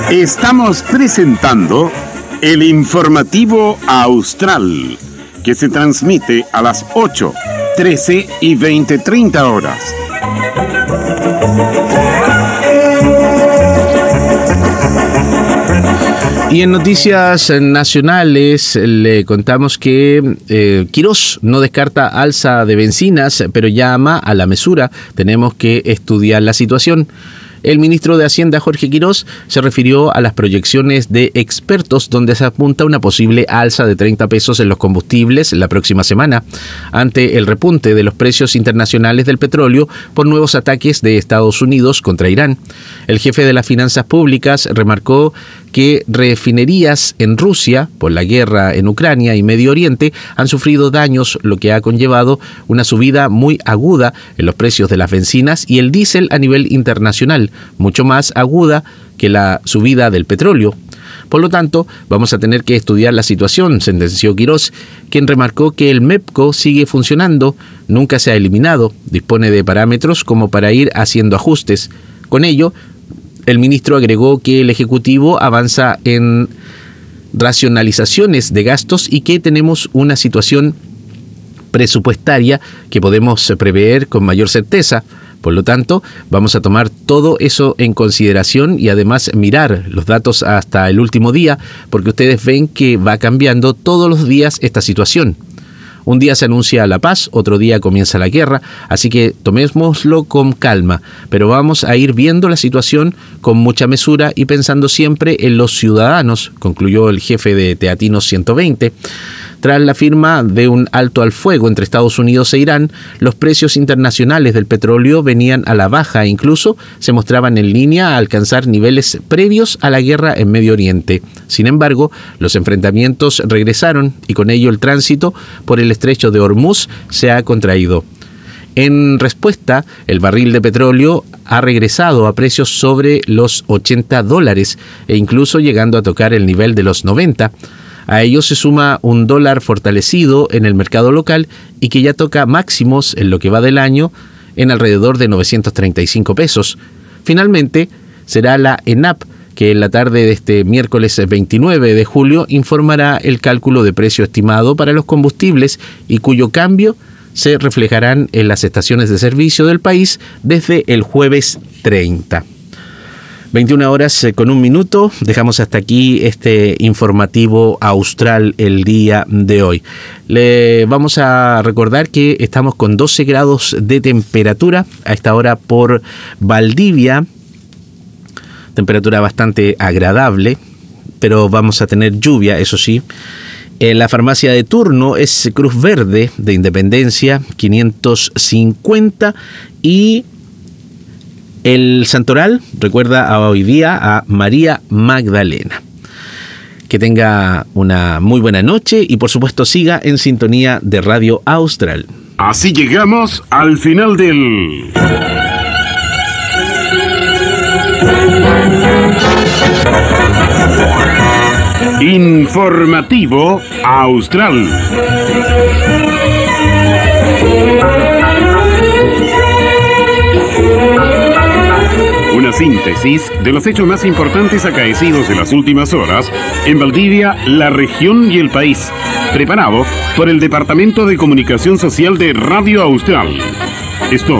Estamos presentando el informativo Austral, que se transmite a las 8, 13 y 20:30 horas. Y en noticias nacionales le contamos que Quirós no descarta alza de bencinas, pero llama a la mesura. Tenemos que estudiar la situación. El ministro de Hacienda, Jorge Quirós, se refirió a las proyecciones de expertos donde se apunta una posible alza de 30 pesos en los combustibles la próxima semana, ante el repunte de los precios internacionales del petróleo por nuevos ataques de Estados Unidos contra Irán. El jefe de las finanzas públicas remarcó que refinerías en Rusia, por la guerra en Ucrania y Medio Oriente, han sufrido daños, lo que ha conllevado una subida muy aguda en los precios de las bencinas y el diésel a nivel internacional, mucho más aguda que la subida del petróleo. Por lo tanto, vamos a tener que estudiar la situación, sentenció Quirós, quien remarcó que el MEPCO sigue funcionando, nunca se ha eliminado, dispone de parámetros como para ir haciendo ajustes. Con ello, el ministro agregó que el Ejecutivo avanza en racionalizaciones de gastos y que tenemos una situación presupuestaria que podemos prever con mayor certeza. Por lo tanto, vamos a tomar todo eso en consideración y además mirar los datos hasta el último día, porque ustedes ven que va cambiando todos los días esta situación. Un día se anuncia la paz, otro día comienza la guerra, así que tomémoslo con calma, pero vamos a ir viendo la situación con mucha mesura y pensando siempre en los ciudadanos, concluyó el jefe de Teatinos 120. Tras la firma de un alto al fuego entre Estados Unidos e Irán, los precios internacionales del petróleo venían a la baja e incluso se mostraban en línea a alcanzar niveles previos a la guerra en Medio Oriente. Sin embargo, los enfrentamientos regresaron y con ello el tránsito por el estrecho de Hormuz se ha contraído. En respuesta, el barril de petróleo ha regresado a precios sobre los $80 e incluso llegando a tocar el nivel de los 90. A ello se suma un dólar fortalecido en el mercado local y que ya toca máximos en lo que va del año en alrededor de 935 pesos. Finalmente, será la ENAP que en la tarde de este miércoles 29 de julio informará el cálculo de precio estimado para los combustibles y cuyo cambio se reflejarán en las estaciones de servicio del país desde el jueves 30. 21 horas con un minuto, dejamos hasta aquí este informativo austral el día de hoy. Le vamos a recordar que estamos con 12 grados de temperatura a esta hora por Valdivia, temperatura bastante agradable, pero vamos a tener lluvia, eso sí. La farmacia de turno es Cruz Verde de Independencia 550 y el Santoral recuerda a hoy día a María Magdalena. Que tenga una muy buena noche y por supuesto siga en sintonía de Radio Austral. Así llegamos al final del informativo Austral. Una síntesis de los hechos más importantes acaecidos en las últimas horas en Valdivia, la región y el país, preparado por el Departamento de Comunicación Social de Radio Austral. Esto